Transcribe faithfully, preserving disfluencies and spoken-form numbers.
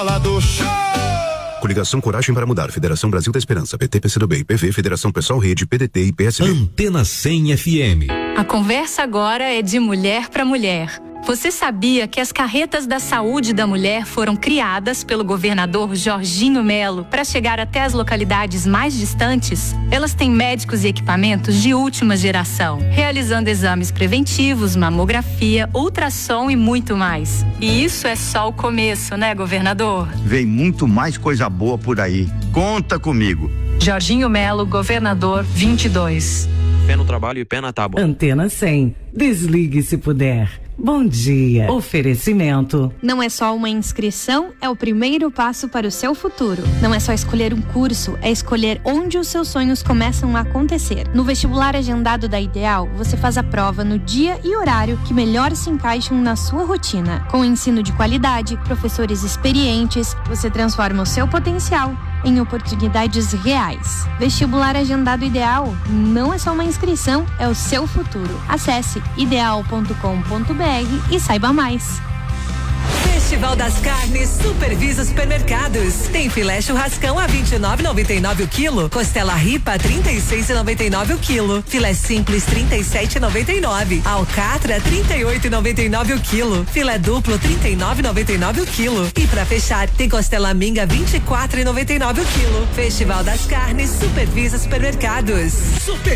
bola do show. Coligação Coragem para Mudar, Federação Brasil da Esperança, P T, P C do B, I P V, Federação Pessoal Rede, P D T e P S B. Antena cem F M. A conversa agora é de mulher para mulher. Você sabia que as carretas da saúde da mulher foram criadas pelo governador Jorginho Melo para chegar até as localidades mais distantes? Elas têm médicos e equipamentos de última geração, realizando exames preventivos, mamografia, ultrassom e muito mais. E isso é só o começo, né, governador? Vem muito mais coisa boa por aí. Conta comigo. Jorginho Melo, governador vinte e dois. Pé no trabalho e pé na tábua. Antena cem. Desligue se puder. Bom dia. Oferecimento. Não é só uma inscrição, é o primeiro passo para o seu futuro. Não é só escolher um curso, é escolher onde os seus sonhos começam a acontecer. No vestibular agendado da Ideal, você faz a prova no dia e horário que melhor se encaixam na sua rotina. Com ensino de qualidade, professores experientes, você transforma o seu potencial em oportunidades reais. Vestibular agendado Ideal não é só uma inscrição, é o seu futuro. Acesse ideal ponto com ponto br e saiba mais. Festival das Carnes Supervisa Supermercados. Tem filé churrascão a vinte e nove reais e noventa e nove centavos o quilo, costela ripa trinta e seis reais e noventa e nove centavos o quilo, filé simples trinta e sete reais e noventa e nove centavos, alcatra trinta e oito reais e noventa e nove centavos o quilo, filé duplo trinta e nove reais e noventa e nove centavos o quilo. E pra fechar, tem costela minga vinte e quatro reais e noventa e nove centavos o quilo. Festival das Carnes Supervisa Supermercados. Super